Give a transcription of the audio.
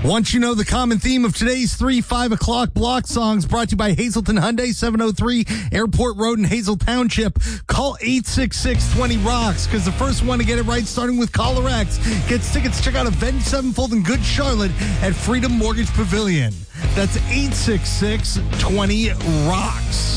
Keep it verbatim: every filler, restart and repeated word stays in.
Once you know the common theme of today's three five o'clock block songs, brought to you by Hazelton Hyundai, seven oh three Airport Road in Hazel Township. Call eight six six, twenty rocks, because the first one to get it right, starting with Caller X, gets tickets to check out Avenged Sevenfold in Good Charlotte at Freedom Mortgage Pavilion. That's eight six six, twenty rocks.